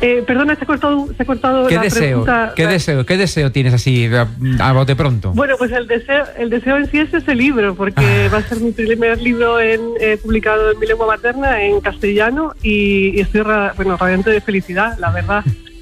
Perdona, se ha cortado ¿Qué la deseo? pregunta. ¿Qué deseo tienes así a bote pronto? Bueno, pues el deseo en sí es ese libro, porque va a ser mi primer libro publicado en mi lengua materna, en castellano, y estoy radiante de felicidad, la verdad.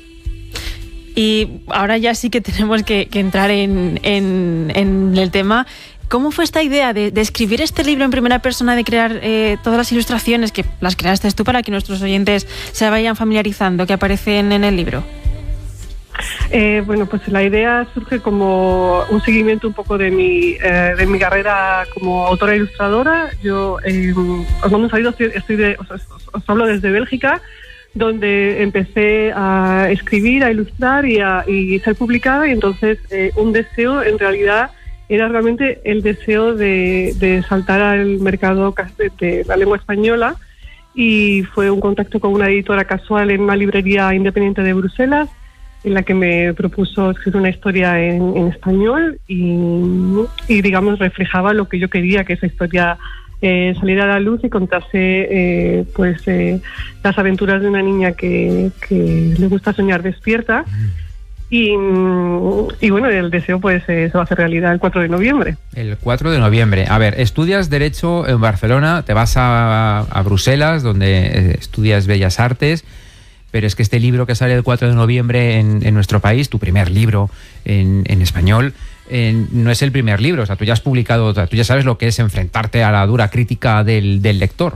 Y ahora ya sí que tenemos que entrar en el tema. ¿Cómo fue esta idea de escribir este libro en primera persona, de crear todas las ilustraciones, que las creaste tú para que nuestros oyentes se vayan familiarizando, que aparecen en el libro? Bueno, pues la idea surge como un seguimiento un poco de mi carrera como autora e ilustradora. Yo, os mando un saludo, os hablo desde Bélgica, donde empecé a escribir, a ilustrar y ser publicada, y entonces un deseo en realidad era realmente el deseo de saltar al mercado de la lengua española, y fue un contacto con una editora casual en una librería independiente de Bruselas, en la que me propuso escribir una historia en español y digamos reflejaba lo que yo quería, que esa historia saliera a la luz y contase las aventuras de una niña que le gusta soñar despierta. Y bueno, el deseo pues se va a hacer realidad el 4 de noviembre. El 4 de noviembre. A ver, estudias Derecho en Barcelona, te vas a Bruselas, donde estudias Bellas Artes, pero es que este libro que sale el 4 de noviembre en nuestro país, tu primer libro en español, no es el primer libro. O sea, tú ya has publicado, tú ya sabes lo que es enfrentarte a la dura crítica del lector.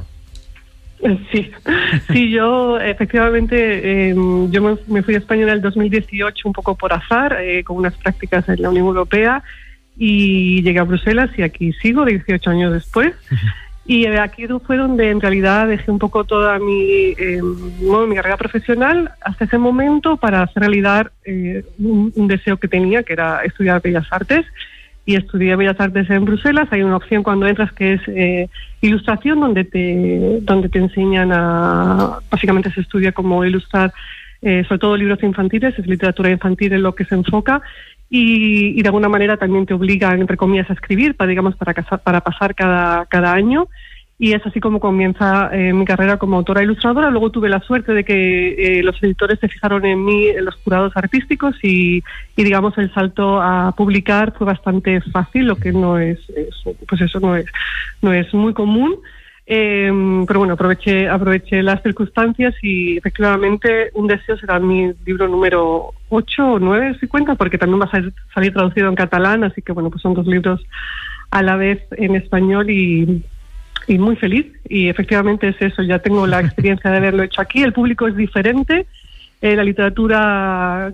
Sí, yo efectivamente yo me fui a España en el 2018 un poco por azar, con unas prácticas en la Unión Europea, y llegué a Bruselas y aquí sigo 18 años después. Y aquí fue donde en realidad dejé un poco toda mi carrera profesional hasta ese momento para hacer realidad un deseo que tenía, que era estudiar Bellas Artes. Y estudié Bellas Artes en Bruselas. Hay una opción cuando entras que es ilustración, donde te enseñan básicamente se estudia cómo ilustrar, sobre todo libros infantiles, es literatura infantil en lo que se enfoca, y de alguna manera también te obligan, entre comillas, a escribir, para pasar cada año. Y es así como comienza mi carrera como autora e ilustradora. Luego tuve la suerte de que los editores se fijaron en mí, en los jurados artísticos, y digamos el salto a publicar fue bastante fácil, lo que no es muy común. Pero bueno, aproveché las circunstancias, y efectivamente Un deseo será mi libro número 8 o 9, si cuenta, porque también va a salir traducido en catalán, así que bueno, pues son 2 libros a la vez en español, y muy feliz. Y efectivamente es eso, ya tengo la experiencia de haberlo hecho aquí. El público es diferente, la literatura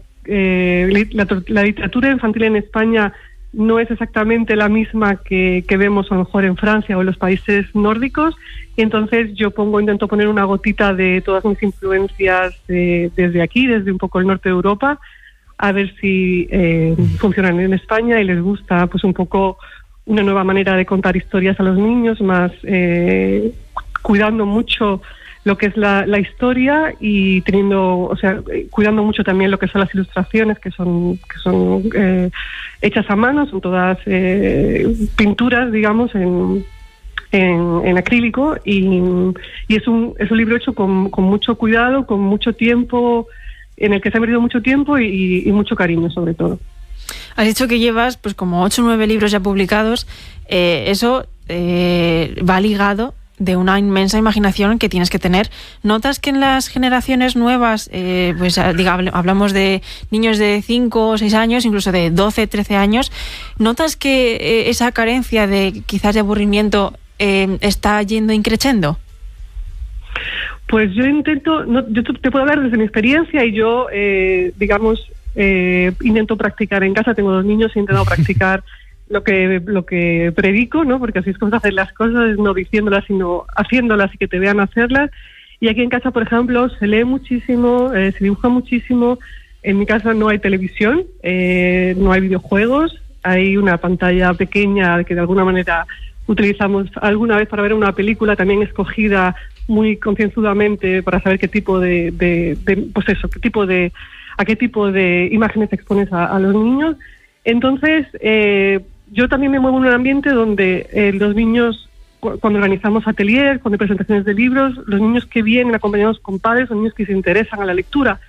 infantil en España no es exactamente la misma que vemos a lo mejor en Francia o en los países nórdicos, y entonces yo intento poner una gotita de todas mis influencias desde aquí, desde un poco el norte de Europa, a ver si funcionan en España y les gusta pues un poco una nueva manera de contar historias a los niños, más cuidando mucho lo que es la historia, y cuidando mucho también lo que son las ilustraciones, que son hechas a mano, son todas pinturas, digamos, en acrílico, y es un libro hecho con mucho cuidado, con mucho tiempo, en el que se ha perdido mucho tiempo y mucho cariño, sobre todo. Has dicho que llevas pues como 8 o 9 libros ya publicados. Eso va ligado de una inmensa imaginación que tienes que tener. ¿Notas que en las generaciones nuevas, hablamos de niños de 5 o 6 años, incluso de 12, 13 años, notas que esa carencia de quizás de aburrimiento está yendo increciendo? Pues yo yo te puedo hablar desde mi experiencia, y yo, intento practicar en casa. Tengo 2 niños, he intentado practicar lo que predico, ¿no? Porque así es como se hacen las cosas, no diciéndolas, sino haciéndolas y que te vean hacerlas. Y aquí en casa, por ejemplo, se lee muchísimo, se dibuja muchísimo. En mi casa no hay televisión, no hay videojuegos, hay una pantalla pequeña que de alguna manera utilizamos alguna vez para ver una película, también escogida muy concienzudamente para saber a qué tipo de imágenes expones a los niños. Entonces, yo también me muevo en un ambiente donde los niños, cuando organizamos atelier, cuando hay presentaciones de libros, los niños que vienen acompañados con padres son niños que se interesan a la lectura.